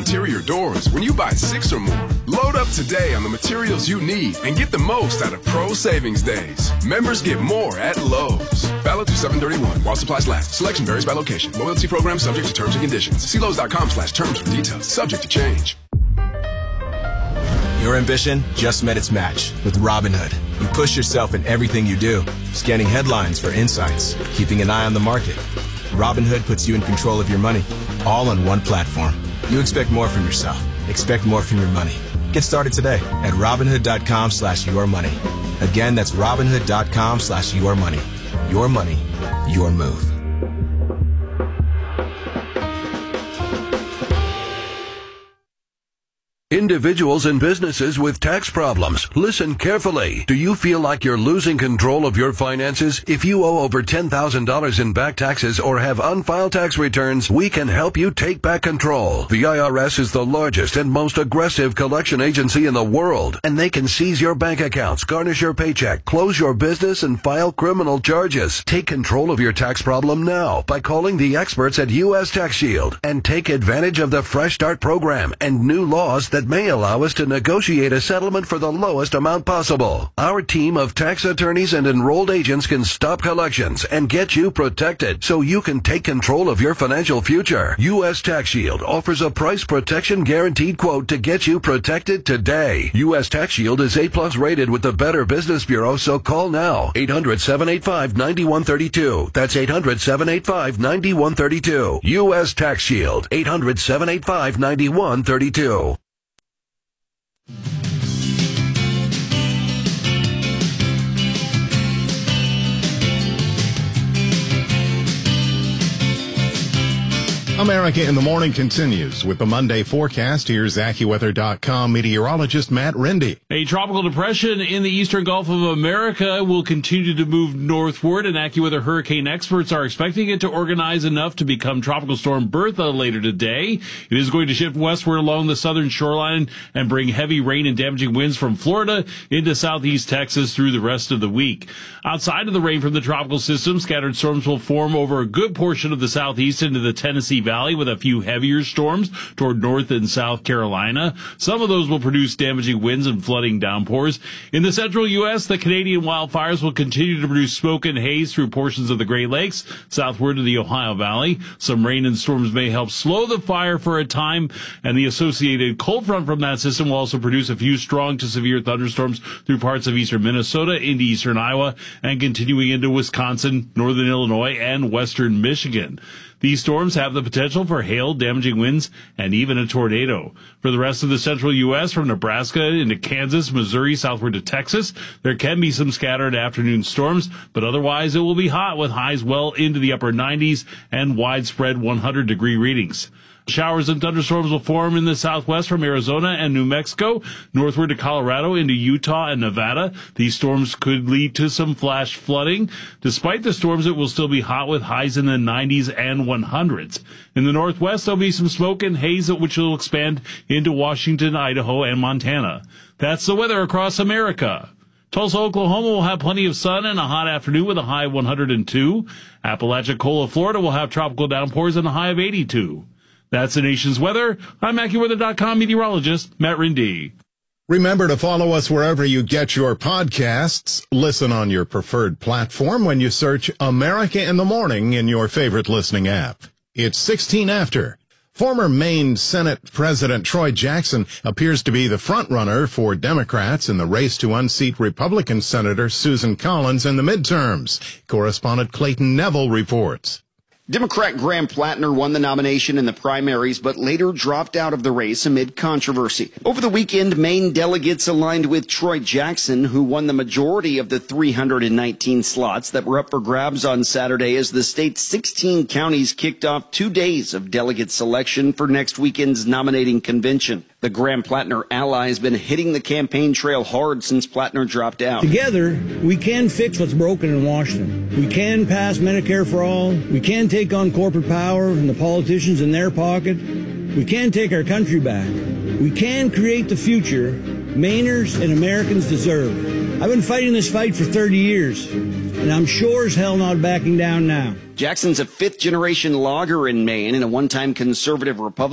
interior doors when you buy 6 or more. Load up today on the materials you need and get the most out of Pro Savings Days. Members get more at Lowe's. Valid through 7/31 while supplies last. Selection varies by location. Loyalty program subject to terms and conditions. See Lowe's.com/terms for details. Subject to change. Your ambition just met its match with Robinhood. You push yourself in everything you do, scanning headlines for insights, keeping an eye on the market. Robinhood puts you in control of your money, all on one platform. You expect more from yourself. Expect more from your money. Get started today at Robinhood.com/yourmoney. Again, that's Robinhood.com/yourmoney. Your money, your move. Individuals and businesses with tax problems, listen carefully. Do you feel like you're losing control of your finances? If you owe over $10,000 in back taxes or have unfiled tax returns, we can help you take back control. The IRS is the largest and most aggressive collection agency in the world, and they can seize your bank accounts, garnish your paycheck, close your business, and file criminal charges. Take control of your tax problem now by calling the experts at U.S. Tax Shield and take advantage of the Fresh Start program and new laws that may allow us to negotiate a settlement for the lowest amount possible. Our team of tax attorneys and enrolled agents can stop collections and get you protected so you can take control of your financial future. U.S. Tax Shield offers a price protection guaranteed quote to get you protected today. U.S. Tax Shield is A+ rated with the Better Business Bureau, so call now. 800-785-9132. That's 800-785-9132. U.S. Tax Shield. 800-785-9132. America in the Morning continues with the Monday forecast. Here's AccuWeather.com meteorologist Matt Rindy. A tropical depression in the eastern Gulf of America will continue to move northward, and AccuWeather hurricane experts are expecting it to organize enough to become Tropical Storm Bertha later today. It is going to shift westward along the southern shoreline and bring heavy rain and damaging winds from Florida into southeast Texas through the rest of the week. Outside of the rain from the tropical system, scattered storms will form over a good portion of the southeast into the Tennessee Valley, with a few heavier storms toward North and South Carolina. Some of those will produce damaging winds and flooding downpours. In the central U.S., the Canadian wildfires will continue to produce smoke and haze through portions of the Great Lakes, southward to the Ohio Valley. Some rain and storms may help slow the fire for a time, and the associated cold front from that system will also produce a few strong to severe thunderstorms through parts of eastern Minnesota into eastern Iowa and continuing into Wisconsin, northern Illinois, and western Michigan. These storms have the potential for hail, damaging winds, and even a tornado. For the rest of the central U.S., from Nebraska into Kansas, Missouri, southward to Texas, there can be some scattered afternoon storms, but otherwise it will be hot with highs well into the upper 90s and widespread 100-degree readings. Showers and thunderstorms will form in the southwest from Arizona and New Mexico, northward to Colorado into Utah and Nevada. These storms could lead to some flash flooding. Despite the storms, it will still be hot with highs in the 90s and 100s. In the northwest, there'll be some smoke and haze, which will expand into Washington, Idaho, and Montana. That's the weather across America. Tulsa, Oklahoma will have plenty of sun and a hot afternoon with a high of 102. Apalachicola, Florida will have tropical downpours and a high of 82. That's the nation's weather. I'm AccuWeather.com meteorologist Matt Rindy. Remember to follow us wherever you get your podcasts. Listen on your preferred platform when you search America in the Morning in your favorite listening app. It's 16 after. Former Maine Senate President Troy Jackson appears to be the front-runner for Democrats in the race to unseat Republican Senator Susan Collins in the midterms. Correspondent Clayton Neville reports. Democrat Graham Plattner won the nomination in the primaries, but later dropped out of the race amid controversy. Over the weekend, Maine delegates aligned with Troy Jackson, who won the majority of the 319 slots that were up for grabs on Saturday as the state's 16 counties kicked off 2 days of delegate selection for next weekend's nominating convention. The Graham Plattner ally has been hitting the campaign trail hard since Plattner dropped out. Together, we can fix what's broken in Washington. We can pass Medicare for all. We can take on corporate power and the politicians in their pocket. We can take our country back. We can create the future Mainers and Americans deserve. I've been fighting this fight for 30 years, and I'm sure as hell not backing down now. Jackson's a fifth-generation logger in Maine and a one-time conservative Republican.